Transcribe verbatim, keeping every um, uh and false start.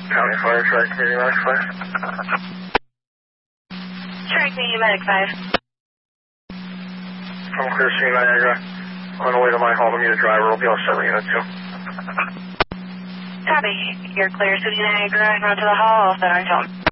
County Fire, Tri Community Medic five. Tri Community Medic five. I'm clear to Niagara. On the way to my home, I'm the driver. We'll be all seven unit two. Copy. You're clear to Niagara and run to the hall. Center and tone.